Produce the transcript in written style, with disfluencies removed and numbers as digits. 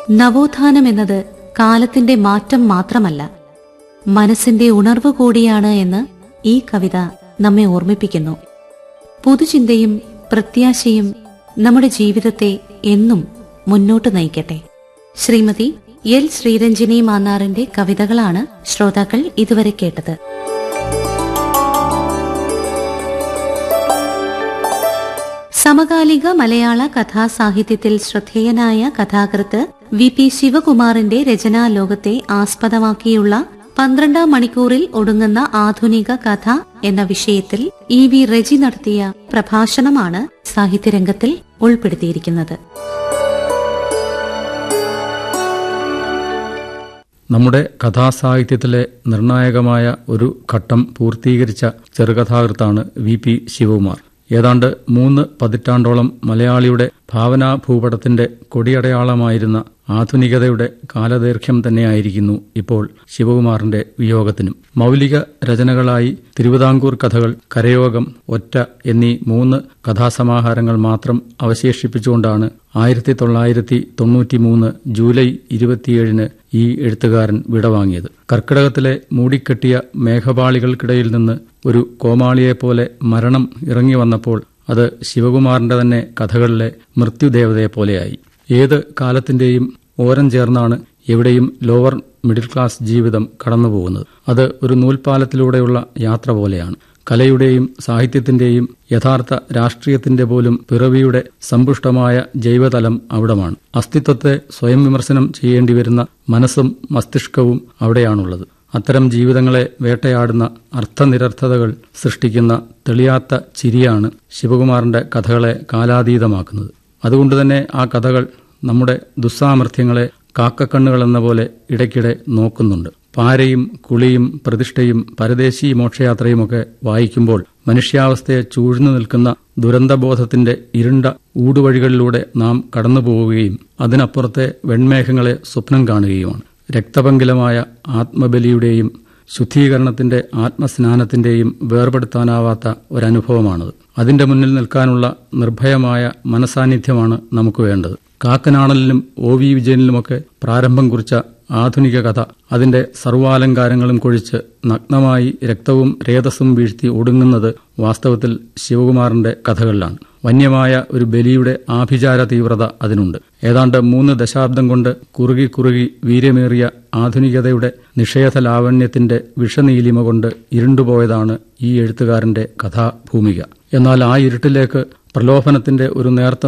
നവോത്ഥാനമെന്നത് കാലത്തിന്റെ മാറ്റം മാത്രമല്ല, മനസ്സിന്റെ ഉണർവ് കൂടിയാണ് എന്ന് ഈ കവിത നമ്മെ ഓർമ്മിപ്പിക്കുന്നു. പുതുചിന്തയും പ്രത്യാശയും നമ്മുടെ ജീവിതത്തെ എന്നും മുന്നോട്ട് നയിക്കട്ടെ. ശ്രീമതി എൽ ശ്രീരഞ്ജിനി മാന്നാറിന്റെ കവിതകളാണ് ശ്രോതാക്കൾ ഇതുവരെ കേട്ടത്. സമകാലിക മലയാള കഥാസാഹിത്യത്തിൽ ശ്രദ്ധേയനായ കഥാകൃത്ത് വി.പി. ശിവകുമാറിന്റെ രചനാലോകത്തെ ആസ്പദമാക്കിയുള്ള 12 മണിക്കൂറിൽ ഒടുങ്ങുന്ന ആധുനിക കഥ എന്ന വിഷയത്തിൽ ഇ.വി. റെജി നടത്തിയ പ്രഭാഷണമാണ് സാഹിത്യരംഗത്തിൽ ഉൾപ്പെടുത്തിയിരിക്കുന്നത്. നമ്മുടെ കഥാസാഹിത്യത്തിലെ നിർണായകമായ ഒരു ഘട്ടം പൂർത്തീകരിച്ച ചെറുകഥാകൃത്താണ് വി.പി. ശിവകുമാർ. ഏതാണ്ട് 3 പതിറ്റാണ്ടോളം മലയാളിയുടെ ഭാവനാഭൂപടത്തിന്റെ കൊടിയടയാളമായിരുന്ന ആധുനികതയുടെ കാലദൈർഘ്യം തന്നെയായിരിക്കുന്നു ഇപ്പോൾ ശിവകുമാറിന്റെ വിയോഗത്തിനും. മൗലിക രചനകളായി തിരുവിതാംകൂർ കഥകൾ, കരയോഗം, ഒറ്റ എന്നീ 3 കഥാസമാഹാരങ്ങൾ മാത്രം അവശേഷിപ്പിച്ചുകൊണ്ടാണ് 1993 ജൂലൈ 27 ഈ എഴുത്തുകാരൻ വിടവാങ്ങിയത്. കർക്കിടകത്തിലെ മൂടിക്കെട്ടിയ മേഘപാളികൾക്കിടയിൽ നിന്ന് ഒരു കോമാളിയെപ്പോലെ മരണം ഇറങ്ങി വന്നപ്പോൾ അത് ശിവകുമാറിന്റെ തന്നെ കഥകളിലെ മൃത്യുദേവതയെപ്പോലെയായി. ഏത് കാലത്തിന്റെയും ഓരം ചേർന്നാണ് എവിടെയും ലോവർ മിഡിൽ ക്ലാസ് ജീവിതം കടന്നുപോകുന്നത്. അത് ഒരു നൂൽപ്പാലത്തിലൂടെയുള്ള യാത്ര പോലെയാണ്. കലയുടെയും സാഹിത്യത്തിന്റെയും യഥാർത്ഥ രാഷ്ട്രീയത്തിന്റെ പോലും പിറവിയുടെ സമ്പുഷ്ടമായ ജൈവതലം അവിടമാണ്. അസ്തിത്വത്തെ സ്വയം വിമർശനം ചെയ്യേണ്ടിവരുന്ന മനസ്സും മസ്തിഷ്കവും അവിടെയാണുള്ളത്. അത്തരം ജീവിതങ്ങളെ വേട്ടയാടുന്ന അർത്ഥനിരർത്ഥതകൾ സൃഷ്ടിക്കുന്ന തെളിയാത്ത ചിരിയാണ് ശിവകുമാറിന്റെ കഥകളെ കാലാതീതമാക്കുന്നത്. അതുകൊണ്ടുതന്നെ ആ കഥകൾ നമ്മുടെ ദുസ്സാമർഥ്യങ്ങളെ കാക്കക്കണ്ണുകളെന്ന പോലെ ഇടയ്ക്കിടെ നോക്കുന്നുണ്ട്. പാരയും കുളിയും പ്രതിഷ്ഠയും പരദേശി മോക്ഷയാത്രയുമൊക്കെ വായിക്കുമ്പോൾ മനുഷ്യാവസ്ഥയെ ചൂഴ്ന്നു നിൽക്കുന്ന ദുരന്തബോധത്തിന്റെ ഇരുണ്ട ഊടുവഴികളിലൂടെ നാം കടന്നുപോവുകയും അതിനപ്പുറത്തെ വെൺമേഘങ്ങളെ സ്വപ്നം കാണുകയുമാണ്. രക്തപങ്കിലമായ ആത്മബലിയുടെയും ശുദ്ധീകരണത്തിന്റെ ആത്മസ്നാനത്തിന്റെയും വേർപെടുത്താനാവാത്ത ഒരനുഭവമാണത്. അതിന്റെ മുന്നിൽ നിൽക്കാനുള്ള നിർഭയമായ മനസാന്നിധ്യമാണ് നമുക്ക് വേണ്ടത്. കാക്കനാണലിലും ഒ.വി. വിജയനിലുമൊക്കെ പ്രാരംഭം കുറിച്ച ആധുനിക കഥ അതിന്റെ സർവാലങ്കാരങ്ങളും കൊഴിച്ച് നഗ്നമായി രക്തവും രേതസ്സും വീഴ്ത്തി ഒടുങ്ങുന്നത് വാസ്തവത്തിൽ ശിവകുമാറിന്റെ കഥകളിലാണ്. വന്യമായ ഒരു ബലിയുടെ ആഭിചാര തീവ്രത അതിനുണ്ട്. ഏതാണ്ട് 3 ദശാബ്ദം കൊണ്ട് കുറുകി വീര്യമേറിയ ആധുനികതയുടെ നിഷേധ ലാവണ്യത്തിന്റെ വിഷനീലിമ കൊണ്ട് ഇരുണ്ടുപോയതാണ് ഈ എഴുത്തുകാരന്റെ കഥാഭൂമിക. എന്നാൽ ആ ഇരുട്ടിലേക്ക് പ്രലോഭനത്തിന്റെ ഒരു നേർത്ത